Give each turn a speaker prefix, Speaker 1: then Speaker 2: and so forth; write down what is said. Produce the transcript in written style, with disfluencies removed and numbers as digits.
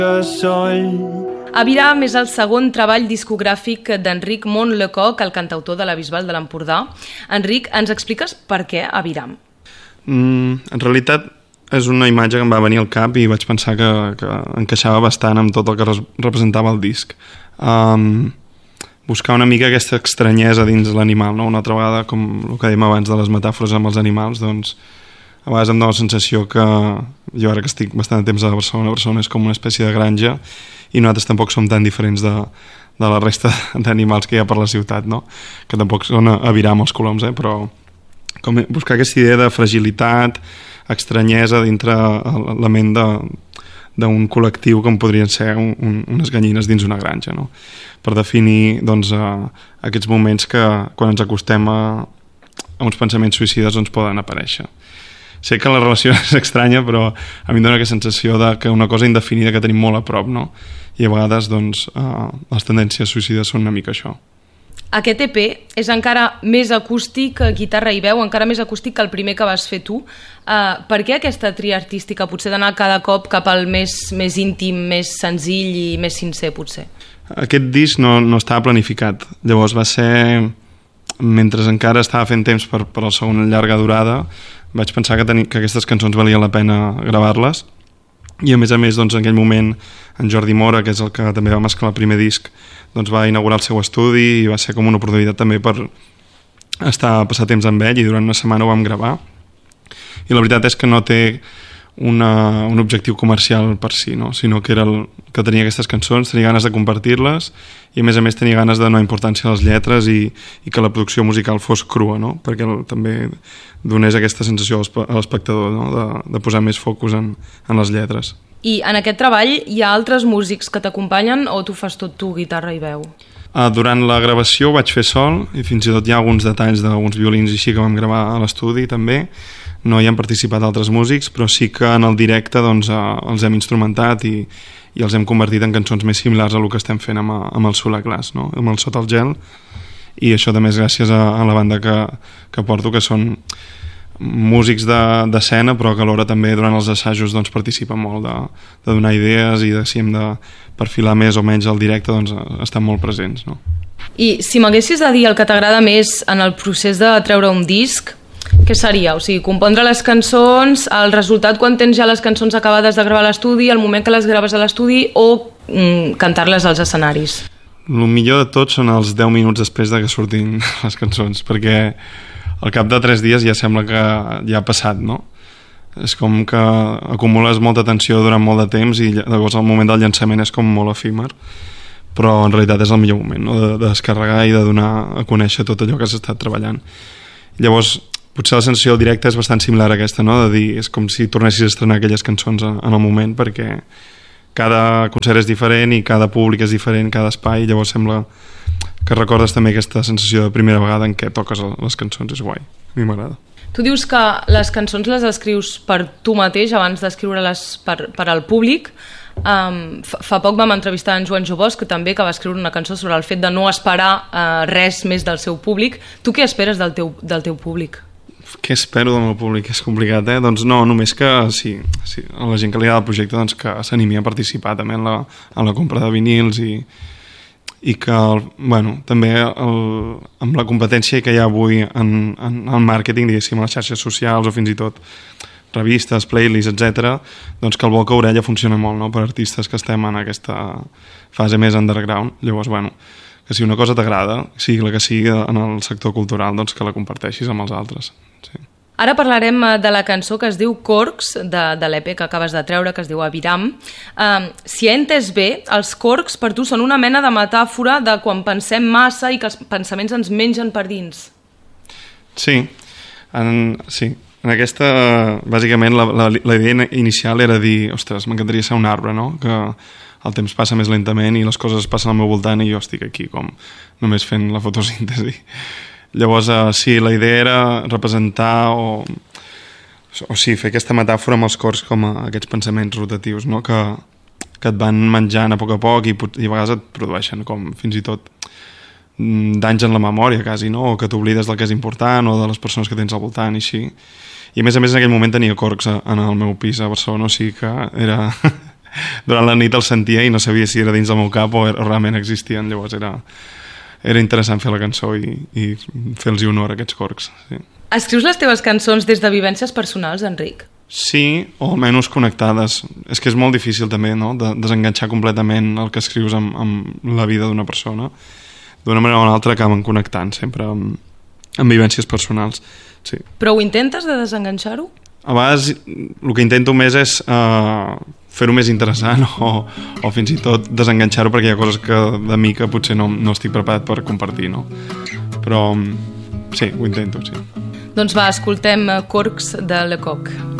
Speaker 1: Aviram és el segon treball discogràfic d'Enric Montlecoq, el cantautor de la Bisbal de l'Empordà. Enric, ens expliques per què Aviram?
Speaker 2: En realitat és una imatge que em va venir al cap i vaig pensar que encaixava bastant amb tot el que representava el disc. Buscar una mica aquesta estranyesa dins l'animal, no? Una altra vegada, com el que dèiem abans de les metàfores amb els animals, doncs a vegades em dóna la sensació que jo ara que estic bastant de temps a Barcelona és com una espècie de granja i nosaltres tampoc som tan diferents de la resta d'animals que hi ha per la ciutat, no? Que tampoc són Aviram els coloms, però com buscar aquesta idea de fragilitat, estranyesa dintre la ment d'un col·lectiu com podrien ser unes gallines dins una granja, no? Per definir doncs, aquests moments que quan ens acostem a uns pensaments suïcides ens poden aparèixer. Sé que la relació és estranya, però a mi em dóna aquesta sensació que una cosa indefinida que tenim molt a prop, no? I a vegades doncs, les tendències suïcides són una mica això.
Speaker 1: Aquest EP és encara més acústic, guitarra i veu, encara més acústic que el primer que vas fer tu. Per què aquesta tria artística? Potser d'anar cada cop cap al més íntim, més senzill i més sincer, potser?
Speaker 2: Aquest disc no estava planificat. Llavors va ser, mentre encara estava fent temps per al segon llarga durada, vaig pensar que aquestes cançons valia la pena gravar-les i a més doncs, en aquell moment en Jordi Mora, que és el que també va mesclar el primer disc, doncs va inaugurar el seu estudi i va ser com una oportunitat també per passar temps amb ell i durant una setmana ho vam gravar i la veritat és que no té un objectiu comercial per si, no? Sinó que era que tenia aquestes cançons, tenia ganes de compartir-les i a més tenia ganes de donar importància a les lletres i que la producció musical fos crua, no? Perquè també donés aquesta sensació a l'espectador, no? De posar més focus en les lletres.
Speaker 1: I en aquest treball hi ha altres músics que t'acompanyen o tu fas tot tu, guitarra i veu?
Speaker 2: Durant la gravació ho vaig fer sol i fins i tot hi ha alguns detalls d'alguns violins així que vam gravar a l'estudi també. No hi han participat altres músics, però sí que en el directe doncs, els hem instrumentat i els hem convertit en cançons més similars a el que estem fent amb el Solar Glass, no? Amb el Sota el gel, i això també és gràcies a la banda que porto, que són músics d'escena, però que alhora també durant els assajos doncs, participen molt de donar idees i si hem de perfilar més o menys el directe, doncs estan molt presents, no?
Speaker 1: I si m'haguessis de dir el que t'agrada més en el procés de treure un disc, què seria? O sigui, compondre les cançons, el resultat quan tens ja les cançons acabades de gravar a l'estudi, el moment que les graves a l'estudi o cantar-les als escenaris?
Speaker 2: El millor de tot són els 10 minuts després de que surtin les cançons, perquè al cap de 3 dies ja sembla que ja ha passat, no? És com que acumules molta tensió durant molt de temps i llavors el moment del llançament és com molt efímer, però en realitat és el millor moment, no? De descarregar i de donar a conèixer tot allò que has estat treballant. Llavors, potser la sensació del directe és bastant similar a aquesta, no? De dir, és com si tornessis a estrenar aquelles cançons en el moment, perquè cada concert és diferent i cada públic és diferent, cada espai, llavors sembla que recordes també aquesta sensació de primera vegada en què toques les cançons, és guai, a mi m'agrada.
Speaker 1: Tu dius que les cançons les escrius per tu mateix abans d'escriure-les per al públic. Fa poc vam entrevistar en Joan Jobós, que també va escriure una cançó sobre el fet de no esperar res més del seu públic. Tu què esperes del teu públic?
Speaker 2: Què espero del meu públic? És complicat, Doncs no, només que sí, a la gent que li agrada el projecte doncs que s'animi a participar també en la compra de vinils i que, bueno, també amb la competència que hi ha avui en el màrqueting, diguéssim, a les xarxes socials o fins i tot revistes, playlists, etc., doncs que el boca a orella funciona molt, no?, per artistes que estem en aquesta fase més underground. Llavors, bueno, que si una cosa t'agrada, sigui la que sigui en el sector cultural, doncs que la comparteixis amb els altres. Sí.
Speaker 1: Ara parlarem de la cançó que es diu Corcs, de l'EP que acabes de treure, que es diu Aviram. Si he entès bé, els corcs per tu són una mena de metàfora de quan pensem massa i que els pensaments ens mengen per dins.
Speaker 2: Sí, en aquesta, bàsicament, la idea inicial era dir, ostres, m'encantaria ser un arbre, no?, que el temps passa més lentament i les coses passen al meu voltant i jo estic aquí com només fent la fotosíntesi. Llavors, sí, la idea era representar o sí, fer aquesta metàfora amb els corcs com aquests pensaments rotatius, no?, que et van menjant a poc i a vegades et produeixen com fins i tot danys en la memòria quasi, no?, o que t'oblides del que és important o de les persones que tens al voltant i així. I a més en aquell moment tenia corcs en el meu pis a Barcelona, o sigui que durant la nit el sentia i no sabia si era dins del meu cap o realment existien. Llavors era interessant fer la cançó i fer-los honor a aquests corcs. Sí.
Speaker 1: Escrius les teves cançons des de vivències personals, Enric?
Speaker 2: Sí, o almenys connectades. És que és molt difícil també, no?, de desenganxar completament el que escrius amb la vida d'una persona. D'una manera o una altra acaben connectant sempre amb vivències personals. Sí.
Speaker 1: Però ho intentes de desenganxar-ho?
Speaker 2: A vegades el que intento més és fer-ho més interessant o fins i tot desenganxar-ho perquè hi ha coses de mi que potser no estic preparat per compartir, no? Però sí, ho intento, sí.
Speaker 1: Doncs va, escoltem Corcs de Lecoq.